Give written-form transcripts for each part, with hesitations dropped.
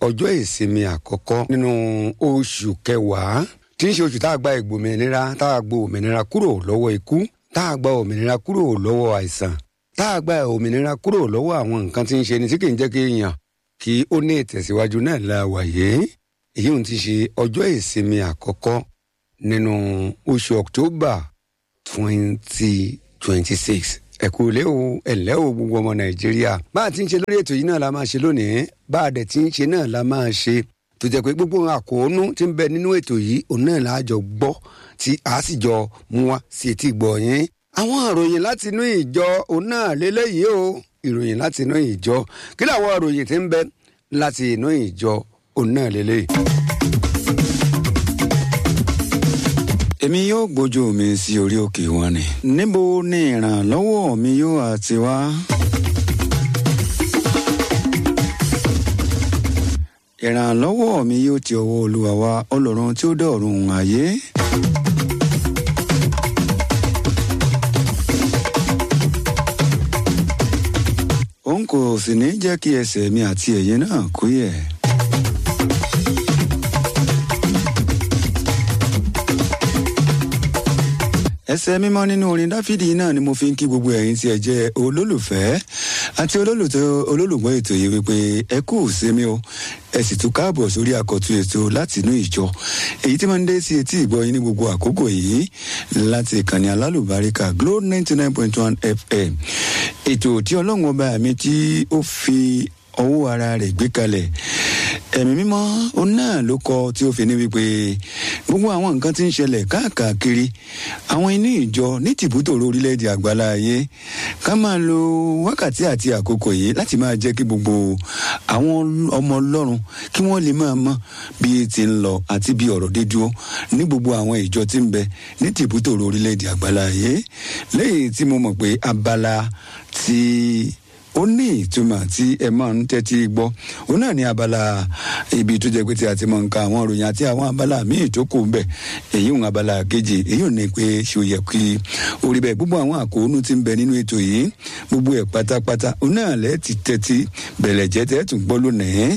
ọjọ́ ìsinmi àkọ́kọ́ nínú oṣù kẹwàá tí ń ṣe oṣù tá a gba ìgbòmìnira tá a gba òmìnira kúrò lọ́wọ́ ikú tá a gba òmìnira kúrò lọ́wọ́ àìsàn tá a gba òmìnira kúrò lọ́wọ́ àwọn nǹkan tí ń ṣe ni tí kì í jẹ́ kí èèyàn kí ó ní ìtẹ̀síwájú náà la wàyé èyí ò ti ṣe ọjọ́ ìsinmi àkọ́kọ́ nínú oṣù October 2026 ẹ kú lé o ẹ̀lẹ́ o gbogbo ọmọ Nàìjíríà bá a ti ń ṣe lórí ètò yìí náà la máa ṣe lónìí bá a dẹ̀ ti ń ṣe náà la máa ṣe tó jẹ́ pé gbogbo àkóónú tí ń bẹ nínú ètò yìí òun náà la jọ gbọ́ tí a sì jọ mú wá sí etí gbọ́ yín àwọn ìròyìn láti inú ìjọ òun náà lélẹ́yìí o ìròyìn láti inú ìjọ kí làwọn ìròyìn tí ń bẹ láti inú ìjọ òun náà lélẹ́yìí. èmi yóò gbójú mi sí orí òkè wọn ni. níbo ni ìrànlọ́wọ́ mi yóò àti wá? ìrànlọ́wọ́ mi yóò ti ọwọ́ Olúwa wá, Ọlọ́run tí ó dá ọ̀run ayé. òun kò sì ní jẹ́ kí ẹsẹ̀ mi àti ẹ̀yin náà kó yẹ̀. ẹsẹ̀ mímọ́ nínú orin Dáfídì náà ni mo fi ń kí gbogbo ẹ̀yin tí ẹ jẹ́ olólùfẹ́ àti olólùgbọ́ ètò yìí wípé ẹ kú ìsinmi o ẹ sì tún káàbọ̀ sórí àkọ́tún ètò láti inú ìjọ èyí tí máa ń dé sí etí ìgbọ́ yín ní gbogbo àkókò yìí láti ìkànnì alálùbáríkà Glo 99.1 FM ètò tí Ọlọ́run ọba mi tí ó fi ọwọ́ ara rẹ̀ gbé kalẹ̀ ẹ̀mí mímọ́ òun náà ló kọ tí ó fi ní wípé gbogbo àwọn nǹkan tí ń ṣẹlẹ̀ káàkiri àwọn inú ìjọ ní tìbútòrò orílẹ̀-èdè àgbálá ayé ká máa lo wákàtí àti àkókò yìí láti máa jẹ́ kí gbogbo àwọn ọmọ Ọlọ́run kí wọ́n lè máa mọ̀ bí ti ń lọ àti bí ọ̀rọ̀ dé dúró ní gbogbo àwọn ìjọ tí ń bẹ ní tìbútòrò orílẹ̀-èdè àgbálá ayé lẹ́yìn tí mo mọ̀ pé abala tí ó ní ìtumọ̀ tí ẹ máa ń tẹ́tí gbọ́ òun náà ní abala ibi tó jẹ́ pé tí a ti máa ń ka àwọn ìròyìn àti àwọn abala míì tó kù ń bẹ̀ èyí ń abala kejì èyí ò ní pé ṣe yẹ kí orí bẹ́ẹ̀ gbogbo àwọn àkóónú tí ń bẹ nínú ètò yìí gbogbo ẹ̀ pátápátá òun náà lẹ́ ti tẹ́tí bẹ̀lẹ̀ jẹ́ tẹ́ tún gbọ́ lónìí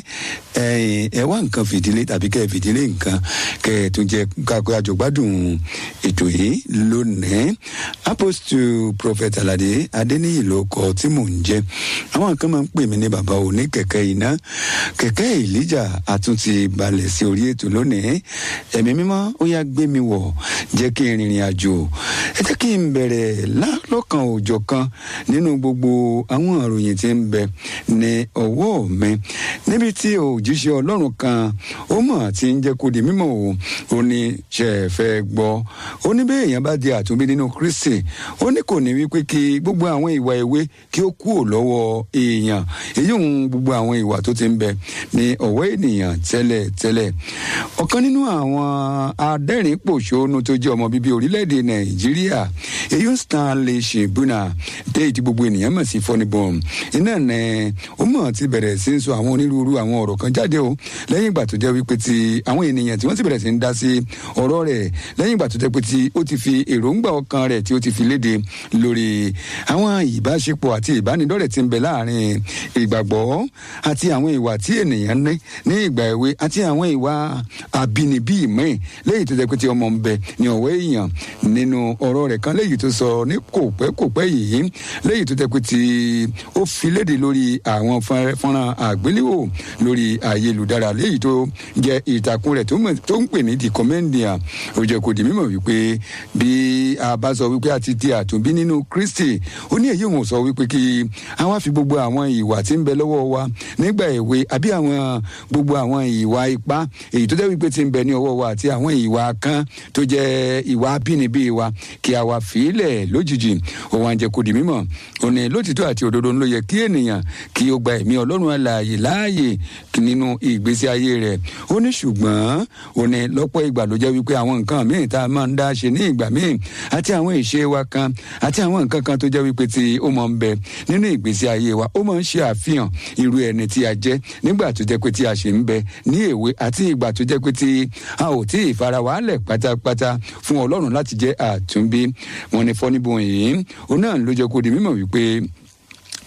ẹ wá nǹkan fìdílé tàbí kẹ́ ẹ fìdílé nǹkan kẹ́ ẹ tún jẹ́ kákó àjọgbádùn ètò yìí lónìí Apostle Prophet Aládé Adéníyì ló kọ tí mò ń jẹ́ àwọn kan máa ń pè mí ní bàbá òní kẹ̀kẹ́ iná kẹ̀kẹ́ ìlíjà àtúntì balẹ̀ sí orí ètò lónìí ẹ̀mí mímọ́ ó yá gbé mi wọ̀ jẹ́ kí n rìnrìn àjò ẹ jẹ́ kí n bẹ̀rẹ̀ lọ́kàn òòjọ́ kan nínú gbogbo àwọn ìròyìn tí ń bẹ ní ọwọ́ mi níbi tí òjíṣẹ́ Ọlọ́run kan ó mọ̀ tí ń jẹ́ kó di mímọ̀ ó ní ṣe é fẹ́ gbọ́ ó ní bẹ́ẹ̀ èèyàn bá di àtúnbí nínú Kristi ó ní kò ní wípé kí gbogbo àwọn ìwà èwe kí ó kúrò lọ́wọ́ èèyàn èyí ń gbogbo àwọn ìwà tó ti ń bẹ ní ọwọ́ ènìyàn tẹ́lẹ̀ ọ̀kan nínú àwọn adẹ́rìn-pòṣónú tó jẹ́ ọmọ bíbí orílẹ̀-èdè Nàìjíríà èyí ń Stanley Shibuna déyìí tí gbogbo ènìyàn mọ̀ sí Funny Bone iná ní ó mọ̀ ti bẹ̀rẹ̀ sí ń sọ àwọn onírúurú àwọn ọ̀rọ̀ kan jáde o lẹ́yìn ìgbà tó jẹ́ wípé ti àwọn ènìyàn tí wọ́n sì bẹ̀rẹ̀ sí ń dá sí ọ̀rọ̀ rẹ̀ lẹ́yìn ìgbà tó jẹ́ pé tí ó ti fi èròǹgbà ọkàn rẹ̀ tí ó ti fi léde lórí àwọn ìbáṣepọ̀ àti ìbánidọ́rẹ̀ẹ́ tí ń bẹ láàrin ìgbàgbọ́ àti àwọn ìwà tí ènìyàn ní ìgbà èwe àti àwọn ìwà àbínibí ìmọ̀ lẹ́yìn tó jẹ́ pé tí ọmọ ń bẹ ní ọ̀wọ́ èèyàn nínú ọ̀rọ̀ rẹ̀ kan lẹ́yìn tó sọ ní kòpẹ́ yìí lẹ́yìn tó jẹ́ pé tí ó fi léde lórí àwọn fọ́nrán àgbéléwò lórí ayélujára lẹ́yìn tó jẹ́ ìtàkùn rẹ̀ tó ń pè ní The Comedian ó jẹ́ kó di mímọ̀ wípé bí a bá sọ wípé a ti di àtúnbí nínú Kristi ó ní èyí òun sọ wípé kí àwa fi gbogbo àwọn ìwà tí ń bẹ lọ́wọ́ wa nígbà èwe àbí àwọn gbogbo àwọn ìwà ipá èyí tó jẹ́ wípé tí ń bẹ ní ọwọ́ wa àti àwọn ìwà kan tó jẹ́ ìwà abínibí wa kí àwa fìílẹ̀ lójijì ó wá ń jẹ́ kó di mímọ̀ ó ní lótìtọ́ àti òdodo ló yẹ kí ènìyàn kí ó gba ẹ̀mí Ọlọ́run alààyè láàyè nínú ìgbésí ayé rẹ̀ ó ní ṣùgbọ́n ó ní lọ́pọ̀ ìgbà ló jẹ́ wípé àwọn nǹkan míì tá a máa ń dá ṣe ní ìgbà míì àti àwọn ìṣe wa kan àti àwọn nǹkan kan tó jẹ́ wípé tí ó máa ń bẹ nínú ìgbésí ayé wa ó máa ń ṣe àfihàn irú ẹni tí a jẹ́ nígbà tó jẹ́ pé tí a ṣe ń bẹ ní èwe àti ìgbà tó jẹ́ pé tí a ò tí ì fara wàhálẹ̀ pátápátá fún Ọlọ́run láti jẹ́ àtúnbí wọn ní Funny Bone yìí ó náà ló jẹ́ kó di mímọ̀ wípé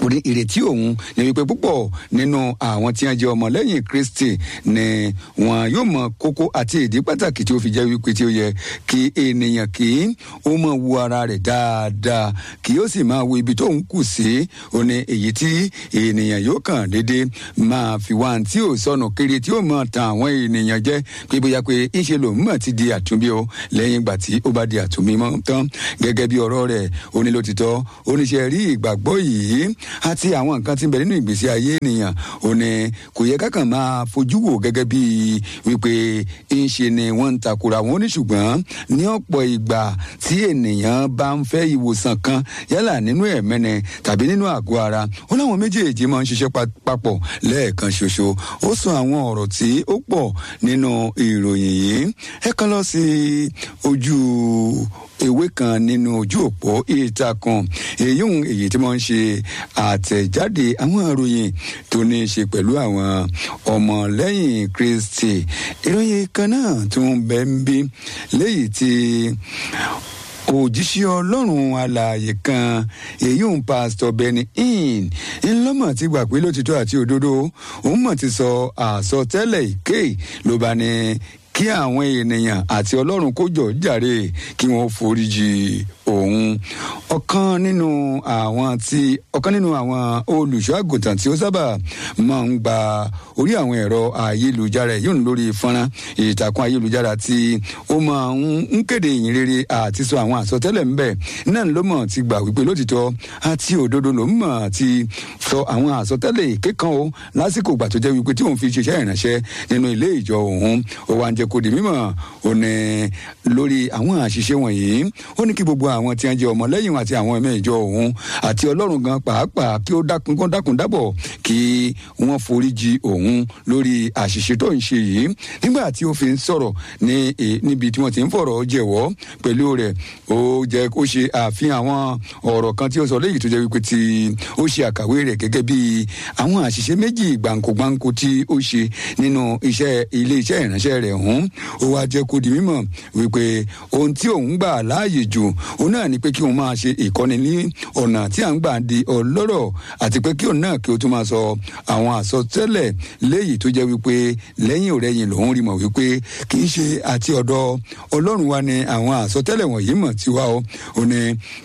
orí ìrètí òun ni wípé púpọ̀ nínú àwọn tí wọ́n jẹ́ ọmọlẹ́yìn Kristi ni wọn yóò mọ kókó àti ìdí pàtàkì tí ó fi jẹ́ wípé tí ó yẹ kí ènìyàn kí ó mọ̀ wo ara rẹ̀ dáadáa kí ó sì máa wo ibi tó ń kù sí ó ní èyí tí ènìyàn yóò kàn dédé máa fi wá tí ò sọnù kiri tí ó mọ̀ tàn àwọn ènìyàn jẹ́ pé bóyá pé ìṣe lòun mọ̀ ti di àtúnbí o lẹ́yìn ìgbà tí ó bá di àtúnbí mọ́ tán gẹ́gẹ́ bí ọ̀rọ̀ rẹ̀ ó ní lótìtọ́ oníṣẹ́ rí ìgbàgbọ́ yìí àti àwọn nǹkan tí ń bẹ nínú ìgbésí ayé ènìyàn ó ní kò yẹ kákan máa fojú wò gẹ́gẹ́ bí wípé ń ṣe ni wọ́n ń takora wọn ní ṣùgbọ́n ní ọ̀pọ̀ ìgbà tí ènìyàn bá ń fẹ́ ìwòsàn kan yálà nínú ẹ̀mẹ́ni tàbí nínú àgọ́ ara ó láwọn méjèèjì máa ń ṣiṣẹ́ papọ̀ lẹ́ẹ̀kan ṣoṣo ó sọ àwọn ọ̀rọ̀ tí ó pọ̀ nínú ìròyìn yìí ẹ kàn lọ sí ojú ewé kan nínú ojú òpó ìtàkùn èyí tí wọ́n ń ṣe àtẹ̀jáde àwọn ìròyìn tó ní í ṣe pẹ̀lú àwọn ọmọlẹ́yìn Kristi ìròyìn kan náà tó ń bẹ ń bí léyìí tí òjíṣẹ́ Ọlọ́run alààyè kan èyí ń pásítọ̀ Benny Hinn ńlọ́mọ̀ ti gbà pé lótìtọ́ àti òdodo òun mọ̀ ti sọ àsọtẹ́lẹ̀ ìké ló bá ní kí àwọn ènìyàn àti Ọlọ́run kó jọ jàre kí wọ́n foríjì òun ọ̀kan nínú àwọn olùṣọ́ àgùntàn tí ó sábà máa ń gba orí àwọn ẹ̀rọ ayélujára yìí lórí fọ́nrán ìtàkùn ayélujára tí ó máa ń kéde ìyìn rere àti sọ àwọn àsọtẹ́lẹ̀ ńbẹ̀ náà ló mọ̀ ti gbà wípé lótìtọ́ àti òdodo ló mọ̀ ti sọ àwọn àsọtẹ́lẹ̀ ìkékan o lásìkò ìgbà tó jẹ́ wípé tí òun fi ṣiṣẹ́ ìránṣẹ́ nínú ilé ìjọ òun ó wá ń jẹ́ kó di mímọ̀ ó ní lórí àwọn àṣìṣe wọ̀nyí ó ní kí gbogbo àwọn tí wọ́n jẹ́ ọmọlẹ́yìn àti àwọn ẹ̀mẹ́ ìjọ òun àti Ọlọ́run gan pàápàá kí ó dákun dábọ̀ kí wọ́n foríjì òun lórí àṣìṣe tó ń ṣe yìí nígbà tí ó fi ń sọ̀rọ̀ níbi tí wọ́n ti ń fọ̀rọ̀ jẹ̀wọ́ pẹ̀lú rẹ̀ ó jẹ́ kó ṣe àfihàn àwọn ọ̀rọ̀ kan tí ó sọ léyìí tó jẹ́ wípé tí ó ṣe àkàwé rẹ̀ gẹ́gẹ́ bí àwọn àṣìṣe méjì gbàǹkógbàǹkó tí ó ṣe nínú ilé iṣẹ́ ìránṣẹ́ rẹ̀ ọ̀hún ó wá jẹ́ kó di mímọ̀ wípé ohun tí òun gbà láàyè jù òun náà ni pé kí òun máa ṣe ìkọ́ni ní ọ̀nà tí à ń gbà di ọlọ́rọ̀ àti pé kí òun náà kí ó tún máa sọ àwọn àsọtẹ́lẹ̀ léyìí tó jẹ́ wípé lẹ́yìn òrẹ́yìn lòun rí mọ̀ wípé kì í ṣe àti ọ̀dọ̀ Ọlọ́run wa ni àwọn àsọtẹ́lẹ̀ wọ̀nyí mọ̀ tiwa ó ní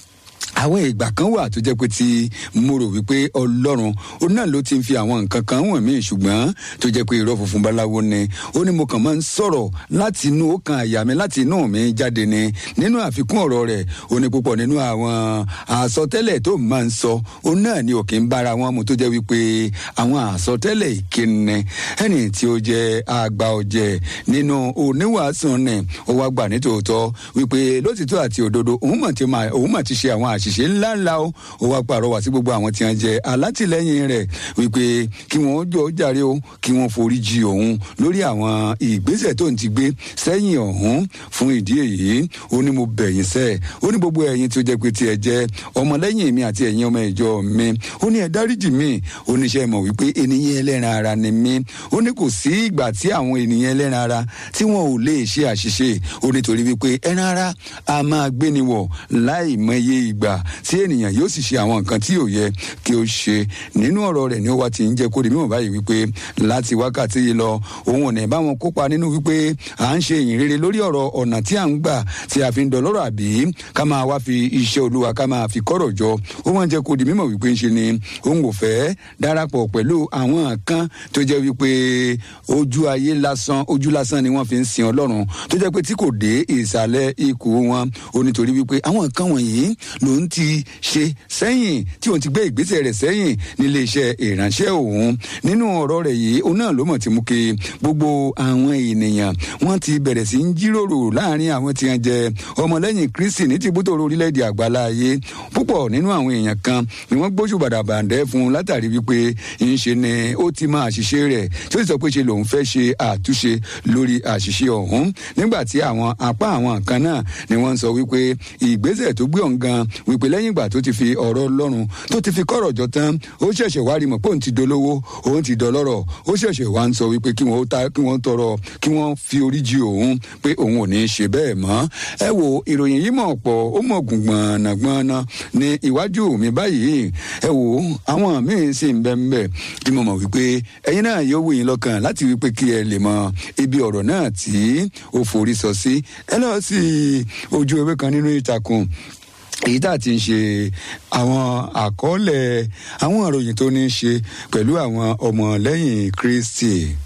àwọn ìgbà kan wà tó jẹ́ pé tí mo rò wípé Ọlọ́run ó náà ló ti ń fi àwọn nǹkan kan wọ̀n mí ṣùgbọ́n tó jẹ́ pé irọ́ funfun báláwo ni ó ní mo kàn máa ń sọ̀rọ̀ láti inú ọkàn àyà mi láti inú mi jáde ni nínú àfikún ọ̀rọ̀ rẹ̀ ó ní púpọ̀ nínú àwọn àsọtẹ́lẹ̀ tó máa ń sọ ó náà ní òkè ń bára wọn mu tó jẹ́ wípé àwọn àsọtẹ́lẹ̀ ìkíni ẹni tí ó jẹ́ àgbà ọ̀jẹ̀ nínú oníwàásù ni ó wá gbà nítòótọ́ wípé lótìtọ́ àti òdodo òun mà ti ṣe àwọn àṣìṣe ńláńlá ó wá pàrọwà sí gbogbo àwọn tí wọ́n jẹ́ alátìlẹ́yìn rẹ̀ wípé kí wọ́n jọ jàre o kí wọ́n foríjì òun lórí àwọn ìgbésẹ̀ tó ń ti gbé sẹ́yìn ọ̀hún fún ìdí èyí ó ní mo bẹ̀yìn sẹ́ ó ní gbogbo ẹ̀yin tí ó jẹ́ pé tí ẹ jẹ́ ọmọlẹ́yìn mi àti ẹ̀yin ọmọ ìjọ mi ó ní ẹ dáríjì mi ó ní ṣe mọ̀ wípé ènìyàn ẹlẹ́ran ara ni mí ó ní kò sí ìgbà tí àwọn ènìyàn ẹlẹ́ran ara tí wọn ò lè ṣe àṣìṣe ó nítorí wípé ẹran ara a máa gbéni wọ̀ láì mọye ìgbà tí ènìyàn yóò sì ṣe àwọn nǹkan tí ò yẹ kí ó ṣe nínú ọ̀rọ̀ rẹ̀ ni ó wá ti ń jẹ́ kó di mímọ̀ báyìí wípé láti wákàtí yìí lọ òun ò ní bá wọn kópa nínú wípé à ń ṣe ìyìn rere lórí ọ̀rọ̀ ọ̀nà tí à ń gbà tí a fi ń dọlọ́rọ̀ àbí ká máa wá fi iṣẹ́ Olúwa ká máa fi kọ́rọ̀ jọ ó wọ́n jẹ́ kó di mímọ̀ wípé ń ṣe ni òun ò fẹ́ darapọ̀ pẹ̀lú àwọn kan tó jẹ́ wípé ojú lásán ni wọ́n fi ń sin Ọlọ́run tó jẹ́ pé tí kò dé ìsàlẹ̀ ikùn wọn ó nítorí wípé àwọn kan wọ̀nyí lòun ti ṣe sẹ́yìn tí òun ti gbé ìgbésẹ̀ rẹ̀ sẹ́yìn nílé iṣẹ́ ìránṣẹ́ òun nínú ọ̀rọ̀ rẹ̀ yìí òun náà ló mọ̀ ti mú kí gbogbo àwọn ènìyàn wọ́n ti bẹ̀rẹ̀ sí ń jíròrò láàrin àwọn tí wọ́n jẹ́ ọmọlẹ́yìn Kristi ní tìbútòrò orílẹ̀-èdè àgbáláyé púpọ̀ nínú àwọn èèyàn kan ni wọ́n gbóṣù bàdàbàǹdẹ́ fún un látàrí wípé ìṣe ni ó ti máa àṣìṣe rẹ̀ tó sì sọ pé ṣe lòun fẹ́ ṣe àtúnṣe lórí àṣìṣe ọ̀hún nígbà tí àwọn apá àwọn kan náà ni wọ́n sọ wípé ìgbésẹ̀ tó gbé ọ̀hún gan wípé lẹ́yìn ìgbà tó ti fi ọ̀rọ̀ Ọlọ́run tó ti fi kọ́rọ̀ jọ tán ó ṣẹ̀ṣẹ̀ wá rí mọ̀ pé òun ti dolówó òun ti dọlọ́rọ̀ ó ṣẹ̀ṣẹ̀ wá ń sọ wípé kí wọ́n tọrọ kí wọ́n fi oríjì òun pé òun ò ní í ṣe bẹ́ẹ̀ mọ́. ẹ wo ìròyìn yìí mọ̀ pọ̀ ó mọ̀ gùn gbọ̀nàgbọ̀nà ní iwájú mi báyìí. ẹ wo àwọn míín sì ń bẹ́ẹ̀ tí mo mọ̀ wípé ẹ̀yin náà yóò wù yín lọ́kàn láti wípé kí ẹ lè mọ ibi ọ̀rọ̀ náà tí ó forí sọ sí. ẹ lọ sí ojú ewé kan nínú ìtàkùn èyí tá a ti ń ṣe àwọn àkọọ́lẹ̀ àwọn ìròyìn tó ní í ṣe pẹ̀lú àwọn ọmọlẹ́yìn Kristi.